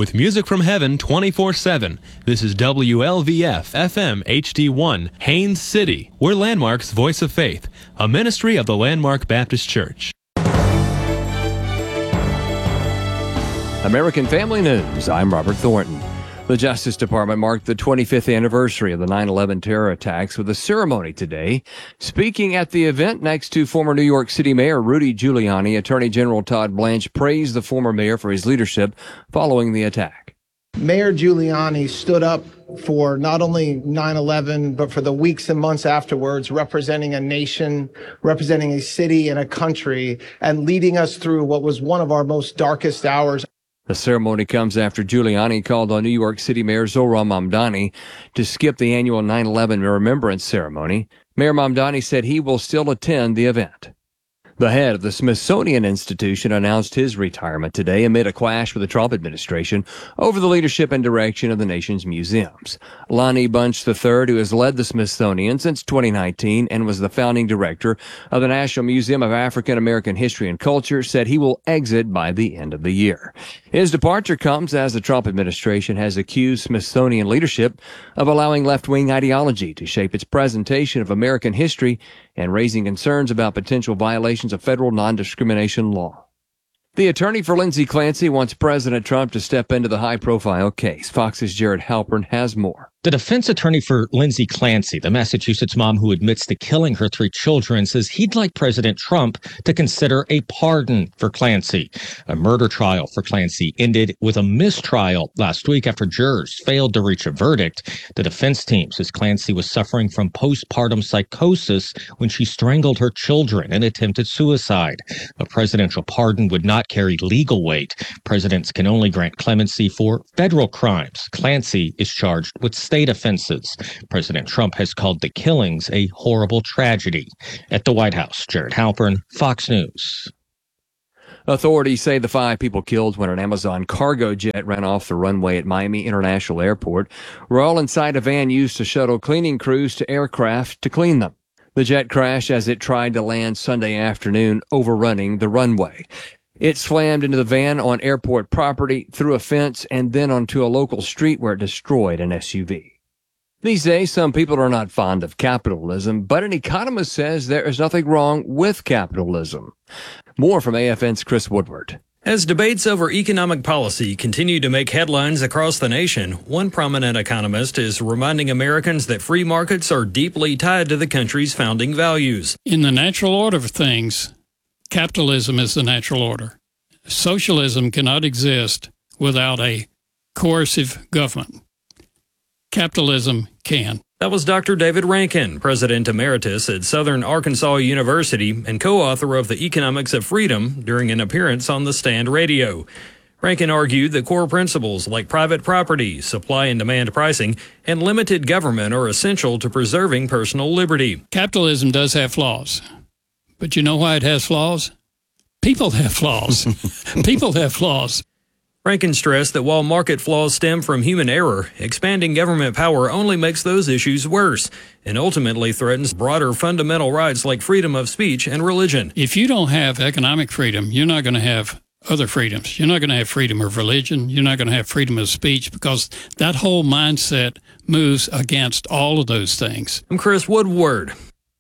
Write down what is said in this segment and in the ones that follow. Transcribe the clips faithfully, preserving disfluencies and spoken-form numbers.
with music from heaven twenty-four seven. This is W L V F F M H D one, Haines City. We're Landmark's Voice of Faith, a ministry of the Landmark Baptist Church. American Family News, I'm Robert Thornton. The Justice Department marked the twenty-fifth anniversary of the nine eleven terror attacks with a ceremony today. Speaking at the event next to former New York City Mayor Rudy Giuliani, Attorney General Todd Blanche praised the former mayor for his leadership following the attack. Mayor Giuliani stood up for not only nine eleven, but for the weeks and months afterwards, representing a nation, representing a city and a country, and leading us through what was one of our most darkest hours. The ceremony comes after Giuliani called on New York City Mayor Zohran Mamdani to skip the annual nine eleven remembrance ceremony. Mayor Mamdani said he will still attend the event. The head of the Smithsonian Institution announced his retirement today amid a clash with the Trump administration over the leadership and direction of the nation's museums. Lonnie Bunch the third, who has led the Smithsonian since twenty nineteen and was the founding director of the National Museum of African American History and Culture, said he will exit by the end of the year. His departure comes as the Trump administration has accused Smithsonian leadership of allowing left-wing ideology to shape its presentation of American history and raising concerns about potential violations of federal non-discrimination law. The attorney for Lindsay Clancy wants President Trump to step into the high-profile case. Fox's Jared Halpern has more. The defense attorney for Lindsay Clancy, the Massachusetts mom who admits to killing her three children, says he'd like President Trump to consider a pardon for Clancy. A murder trial for Clancy ended with a mistrial last week after jurors failed to reach a verdict. The defense team says Clancy was suffering from postpartum psychosis when she strangled her children and attempted suicide. A presidential pardon would not carry legal weight. Presidents can only grant clemency for federal crimes. Clancy is charged with state offenses. President Trump has called the killings a horrible tragedy. At the White House, Jared Halpern, Fox News. Authorities say the five people killed when an Amazon cargo jet ran off the runway at Miami International Airport were all inside a van used to shuttle cleaning crews to aircraft to clean them. The jet crashed as it tried to land Sunday afternoon, overrunning the runway. It slammed into the van on airport property, through a fence, and then onto a local street where it destroyed an S U V. These days, some people are not fond of capitalism, but an economist says there is nothing wrong with capitalism. More from A F N's Chris Woodward. As debates over economic policy continue to make headlines across the nation, one prominent economist is reminding Americans that free markets are deeply tied to the country's founding values. In the natural order of things, capitalism is the natural order. Socialism cannot exist without a coercive government. Capitalism can. That was Doctor David Rankin, President Emeritus at Southern Arkansas University and co-author of The Economics of Freedom, during an appearance on The Stand Radio. Rankin argued that core principles like private property, supply and demand pricing, and limited government are essential to preserving personal liberty. Capitalism does have flaws. But you know why it has flaws? People have flaws. People have flaws. Rankin stressed that while market flaws stem from human error, expanding government power only makes those issues worse and ultimately threatens broader fundamental rights like freedom of speech and religion. If you don't have economic freedom, you're not going to have other freedoms. You're not going to have freedom of religion. You're not going to have freedom of speech, because that whole mindset moves against all of those things. I'm Chris Woodward.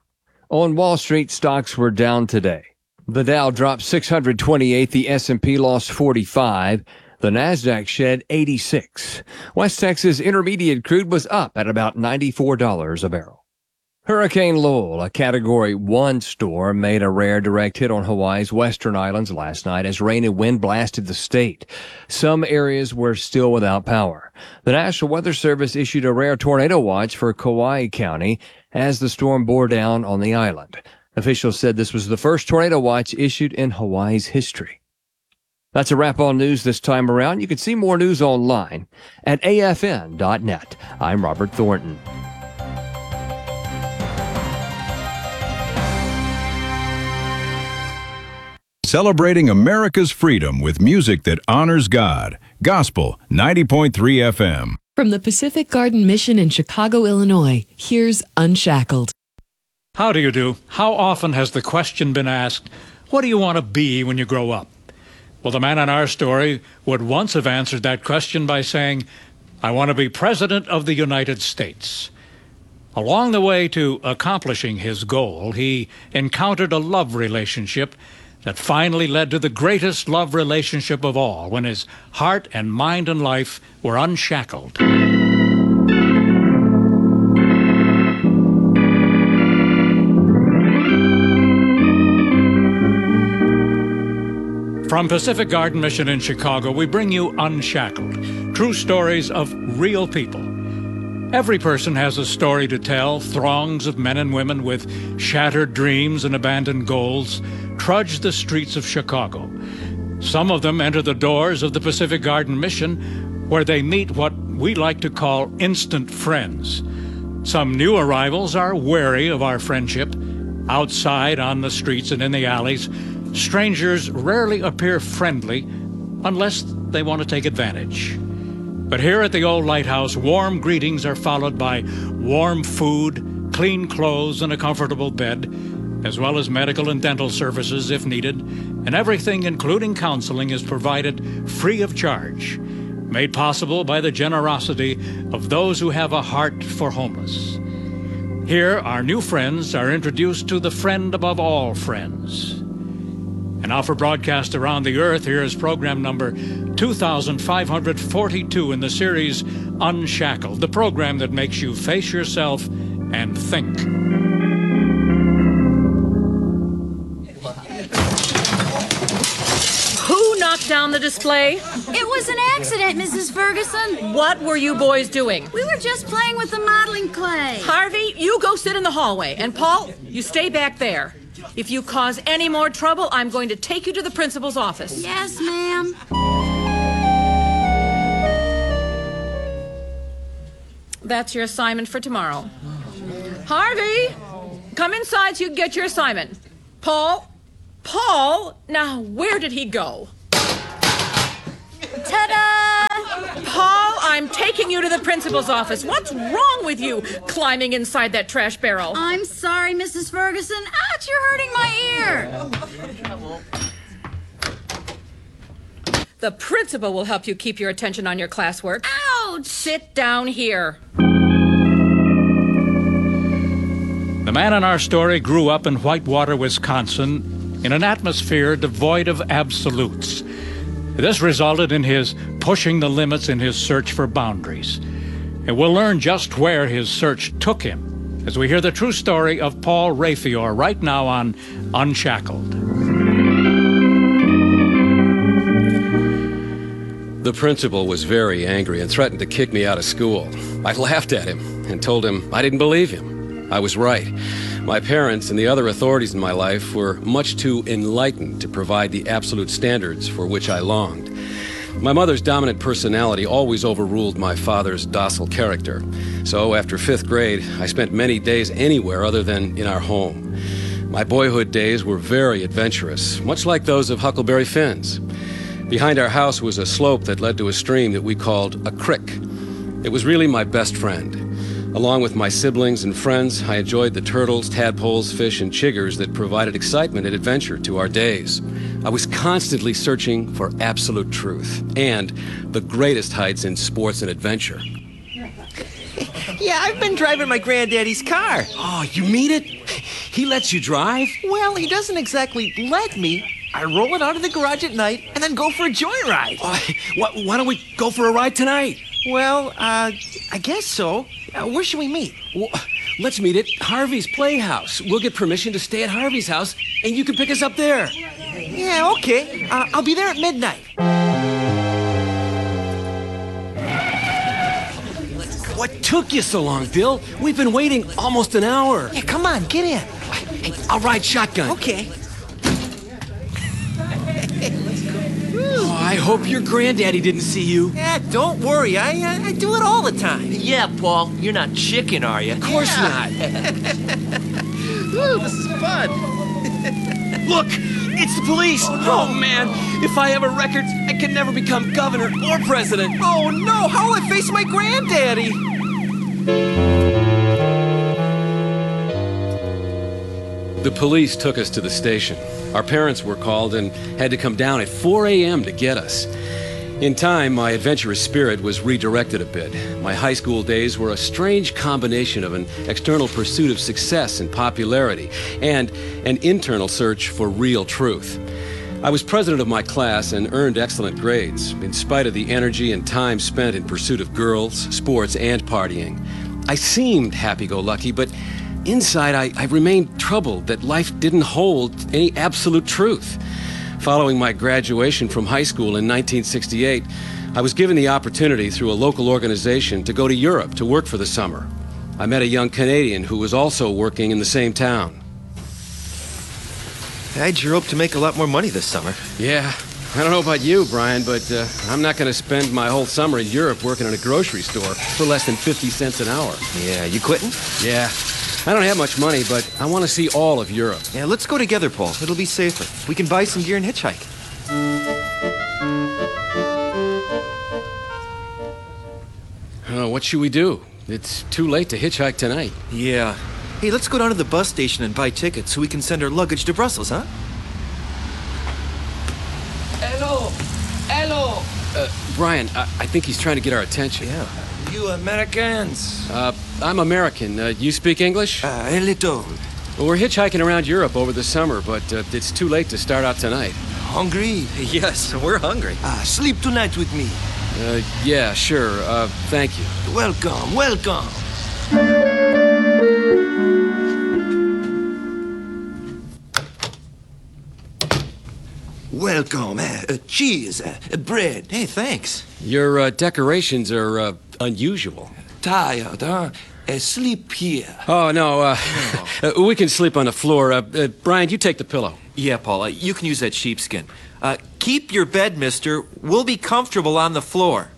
On Wall Street, stocks were down today. The Dow dropped six hundred twenty-eight, the S and P lost forty-five, the Nasdaq shed eighty-six. West Texas Intermediate crude was up at about ninety-four dollars a barrel. Hurricane Lowell, a Category one storm, made a rare direct hit on Hawaii's western islands last night as rain and wind blasted the state. Some areas were still without power. The National Weather Service issued a rare tornado watch for Kauai County as the storm bore down on the island. Officials said this was the first tornado watch issued in Hawaii's history. That's a wrap on news this time around. You can see more news online at A F N dot net. I'm Robert Thornton. Celebrating America's freedom with music that honors God. Gospel ninety point three F M. From the Pacific Garden Mission in Chicago, Illinois, here's Unshackled. How do you do? How often has the question been asked, what do you want to be when you grow up? Well, the man on our story would once have answered that question by saying, I want to be President of the United States. Along the way to accomplishing his goal, he encountered a love relationship that finally led to the greatest love relationship of all, when his heart and mind and life were unshackled. From Pacific Garden Mission in Chicago, we bring you Unshackled, true stories of real people. Every person has a story to tell. Throngs of men and women with shattered dreams and abandoned goals trudge the streets of Chicago. Some of them enter the doors of the Pacific Garden Mission, where they meet what we like to call instant friends. Some new arrivals are wary of our friendship. Outside, on the streets and in the alleys, strangers rarely appear friendly unless they want to take advantage. But here at the old lighthouse, warm greetings are followed by warm food, clean clothes, and a comfortable bed, as well as medical and dental services if needed, and everything, including counseling, is provided free of charge, made possible by the generosity of those who have a heart for homeless. Here, our new friends are introduced to the friend above all friends. And now for broadcast around the earth, here is program number two thousand five hundred forty-two in the series Unshackled, the program that makes you face yourself and think. Who knocked down the display? It was an accident, Missus Ferguson. What were you boys doing? We were just playing with the modeling clay. Harvey, you go sit in the hallway. And Paul, you stay back there. If you cause any more trouble, I'm going to take you to the principal's office. Yes, ma'am. That's your assignment for tomorrow. Harvey, come inside so you can get your assignment. Paul, Paul, now where did he go? Ta-da! Paul, I'm taking you to the principal's office. What's wrong with you, climbing inside that trash barrel? I'm sorry, Missus Ferguson. Ouch, you're hurting my ear. The principal will help you keep your attention on your classwork. Ouch! Sit down here. The man in our story grew up in Whitewater, Wisconsin, in an atmosphere devoid of absolutes. This resulted in his pushing the limits in his search for boundaries. And we'll learn just where his search took him as we hear the true story of Paul Rayfior right now on Unshackled. The principal was very angry and threatened to kick me out of school. I laughed at him and told him I didn't believe him. I was right. My parents and the other authorities in my life were much too enlightened to provide the absolute standards for which I longed. My mother's dominant personality always overruled my father's docile character. So after fifth grade, I spent many days anywhere other than in our home. My boyhood days were very adventurous, much like those of Huckleberry Finn's. Behind our house was a slope that led to a stream that we called a crick. It was really my best friend. Along with my siblings and friends, I enjoyed the turtles, tadpoles, fish, and chiggers that provided excitement and adventure to our days. I was constantly searching for absolute truth and the greatest heights in sports and adventure. Yeah, I've been driving my granddaddy's car. Oh, you mean it? He lets you drive? Well, he doesn't exactly let me. I roll it out of the garage at night and then go for a joyride. Oh, why, why don't we go for a ride tonight? Well, uh, I guess so. Uh, where should we meet? Well, let's meet at Harvey's Playhouse. We'll get permission to stay at Harvey's house, and you can pick us up there. Yeah, okay. Uh, I'll be there at midnight. What took you so long, Bill? We've been waiting almost an hour. Yeah, come on, get in. Hey, I'll ride shotgun. Okay. Oh, I hope your granddaddy didn't see you. Yeah, don't worry. I uh, I do it all the time. Yeah, Paul, you're not chicken, are you? Of course Yeah. not. Ooh, this is fun. Look, it's the police. Oh, man, if I have a record, I can never become governor or president. Oh, no. How will I face my granddaddy? The police took us to the station. Our parents were called and had to come down at four a.m. to get us. In time, my adventurous spirit was redirected a bit. My high school days were a strange combination of an external pursuit of success and popularity and an internal search for real truth. I was president of my class and earned excellent grades, in spite of the energy and time spent in pursuit of girls, sports, and partying. I seemed happy-go-lucky, but inside I, I remained troubled that life didn't hold any absolute truth. Following my graduation from high school in nineteen sixty-eight, I was given the opportunity through a local organization to go to Europe to work for the summer. I met a young Canadian who was also working in the same town. I sure hope to make a lot more money this summer. Yeah, I don't know about you, Brian, but uh, I'm not going to spend my whole summer in Europe working in a grocery store for less than fifty cents an hour. Yeah, you quitting? Yeah. I don't have much money, but I want to see all of Europe. Yeah, let's go together, Paul. It'll be safer. We can buy some gear and hitchhike. Uh, what should we do? It's too late to hitchhike tonight. Yeah. Hey, let's go down to the bus station and buy tickets so we can send our luggage to Brussels, huh? Hello! Hello! Uh, Brian, I, I think he's trying to get our attention. Yeah. You Americans? Uh, I'm American. Uh, you speak English? Uh, a little. Well, we're hitchhiking around Europe over the summer, but uh, it's too late to start out tonight. Hungry? Yes, we're hungry. Ah, sleep tonight with me. Uh, yeah, sure. Uh, thank you. Welcome, welcome. Welcome. Uh, uh, cheese, uh, uh, bread. Hey, thanks. Your uh, decorations are uh, unusual. Tired, huh? Uh, sleep here. Oh, no. Uh, uh, we can sleep on the floor. Uh, uh, Brian, you take the pillow. Yeah, Paul, uh, you can use that sheepskin. Uh, keep your bed, mister. We'll be comfortable on the floor.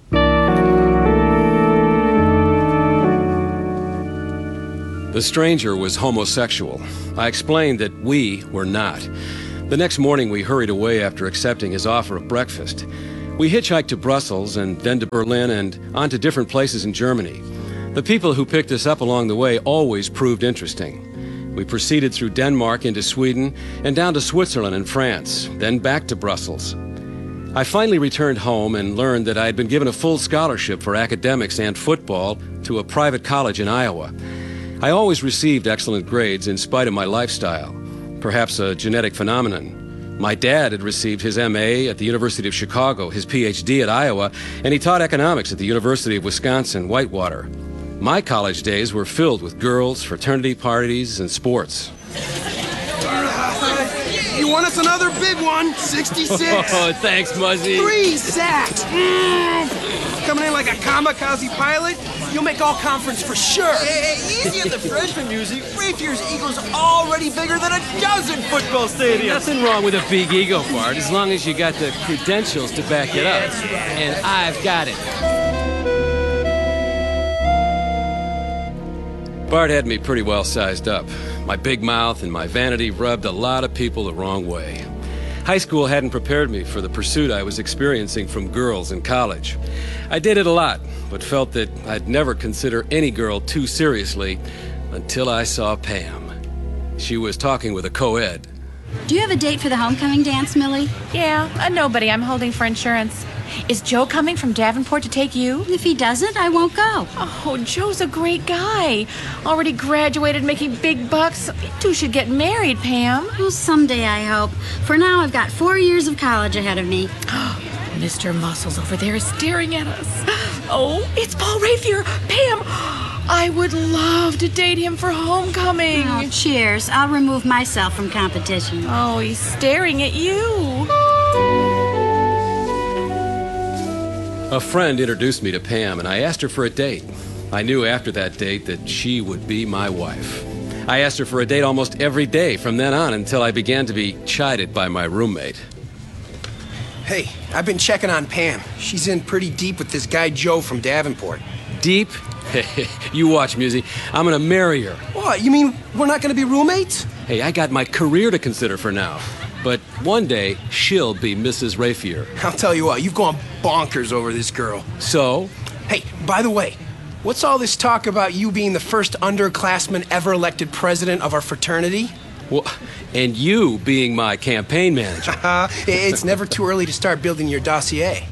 The stranger was homosexual. I explained that we were not. The next morning, we hurried away after accepting his offer of breakfast. We hitchhiked to Brussels and then to Berlin and on to different places in Germany. The people who picked us up along the way always proved interesting. We proceeded through Denmark into Sweden and down to Switzerland and France, then back to Brussels. I finally returned home and learned that I had been given a full scholarship for academics and football to a private college in Iowa. I always received excellent grades in spite of my lifestyle. Perhaps a genetic phenomenon. My dad had received his M A at the University of Chicago, his P H D at Iowa, and he taught economics at the University of Wisconsin-Whitewater. My college days were filled with girls, fraternity parties, and sports. You want us another big one? sixty-six. Oh, thanks, Muzzy. Three sacks. Mm. Coming in like a kamikaze pilot, you'll make all conference for sure. Hey, hey, easy on the freshman music. Rafier's ego's already bigger than a dozen football stadiums. Nothing wrong with a big ego, Bart, as long as you got the credentials to back it up. And I've got it. Bart had me pretty well sized up. My big mouth and my vanity rubbed a lot of people the wrong way. High school hadn't prepared me for the pursuit I was experiencing from girls in college. I dated a lot, but felt that I'd never consider any girl too seriously until I saw Pam. She was talking with a co-ed. Do you have a date for the homecoming dance, Millie? Yeah, uh, nobody. I'm holding for insurance. Is Joe coming from Davenport to take you? If he doesn't, I won't go. Oh, Joe's a great guy. Already graduated, making big bucks. You two should get married, Pam. Well, someday, I hope. For now, I've got four years of college ahead of me. Mister Muscles over there is staring at us. Oh, it's Paul Rafier. Pam, I would love to date him for homecoming. Oh, cheers. I'll remove myself from competition. Oh, he's staring at you. A friend introduced me to Pam, and I asked her for a date. I knew after that date that she would be my wife. I asked her for a date almost every day from then on until I began to be chided by my roommate. Hey, I've been checking on Pam. She's in pretty deep with this guy Joe from Davenport. Deep? You watch, Musi. I'm gonna marry her. What, you mean we're not gonna be roommates? Hey, I got my career to consider for now. But one day, she'll be Missus Rafier. I'll tell you what, you've gone bonkers over this girl. So? Hey, by the way, what's all this talk about you being the first underclassman ever elected president of our fraternity? Well, and you being my campaign manager. It's never too early to start building your dossier.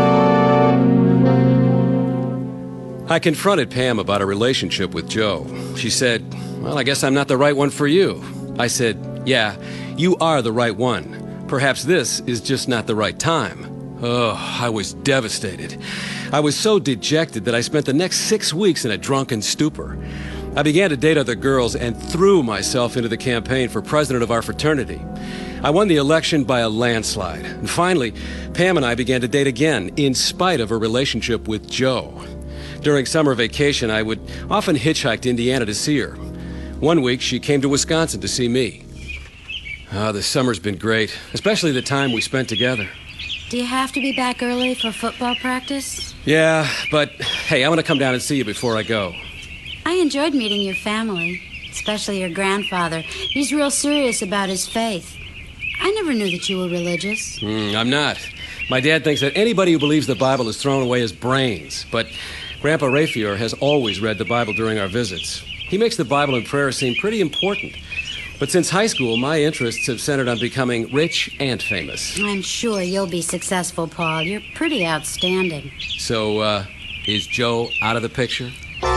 I confronted Pam about a relationship with Joe. She said, well, I guess I'm not the right one for you. I said, yeah, you are the right one. Perhaps this is just not the right time. Oh, I was devastated. I was so dejected that I spent the next six weeks in a drunken stupor. I began to date other girls and threw myself into the campaign for president of our fraternity. I won the election by a landslide. And finally, Pam and I began to date again, in spite of her relationship with Joe. During summer vacation, I would often hitchhike to Indiana to see her. One week, she came to Wisconsin to see me. Ah, the summer's been great, especially the time we spent together. Do you have to be back early for football practice? Yeah, but hey, I want to come down and see you before I go. I enjoyed meeting your family, especially your grandfather. He's real serious about his faith. I never knew that you were religious. Mm, I'm not. My dad thinks that anybody who believes the Bible is thrown away as brains, but Grandpa Rafior has always read the Bible during our visits. He makes the Bible and prayer seem pretty important. But since high school, my interests have centered on becoming rich and famous. I'm sure you'll be successful, Paul. You're pretty outstanding. So, uh, is Joe out of the picture?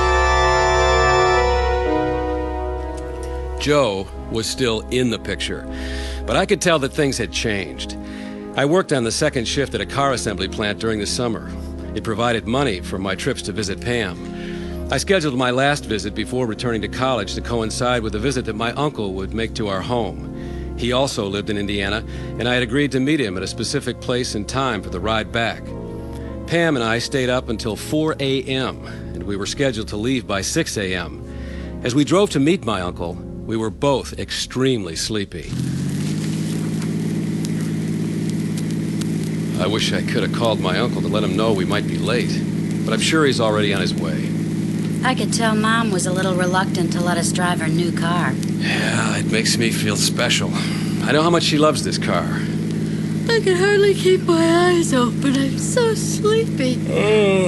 Joe was still in the picture, but I could tell that things had changed. I worked on the second shift at a car assembly plant during the summer. It provided money for my trips to visit Pam. I scheduled my last visit before returning to college to coincide with a visit that my uncle would make to our home. He also lived in Indiana, and I had agreed to meet him at a specific place and time for the ride back. Pam and I stayed up until four a.m., and we were scheduled to leave by six a.m. As we drove to meet my uncle, we were both extremely sleepy. I wish I could have called my uncle to let him know we might be late, but I'm sure he's already on his way. I could tell Mom was a little reluctant to let us drive her new car. Yeah, it makes me feel special. I know how much she loves this car. I can hardly keep my eyes open. I'm so sleepy.